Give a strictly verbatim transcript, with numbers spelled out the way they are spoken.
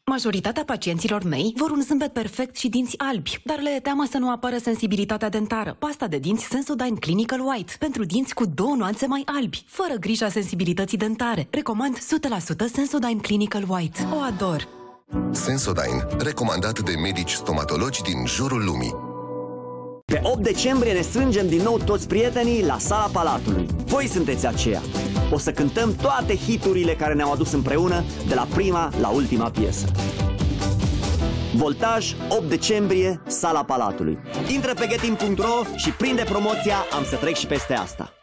Majoritatea pacienților mei vor un zâmbet perfect și dinți albi, dar le e teamă să nu apară sensibilitatea dentară. Pasta de dinți Sensodyne Clinical White, pentru dinți cu două nuanțe mai albi, fără grija sensibilității dentare. Recomand o sută la sută Sensodyne Clinical White. O ador! Sensodyne, recomandat de medici stomatologi din jurul lumii. Pe opt decembrie ne strângem din nou toți prietenii la Sala Palatului. Voi sunteți aceia. O să cântăm toate hiturile care ne-au adus împreună, de la prima la ultima piesă. Voltaj, opt decembrie, Sala Palatului. Intră pe getim punct ro și prinde promoția Am să trec și peste asta.